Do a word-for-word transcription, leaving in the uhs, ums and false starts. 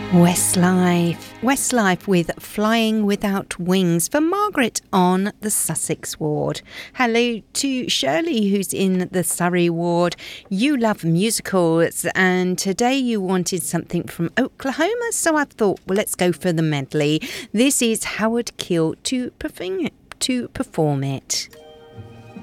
Westlife. Westlife with Flying Without Wings for Margaret on the Sussex ward. Hello to Shirley, who's in the Surrey ward. You love musicals, and today you wanted something from Oklahoma, so I thought, well, let's go for the medley. This is Howard Keel to perform it. To perform it.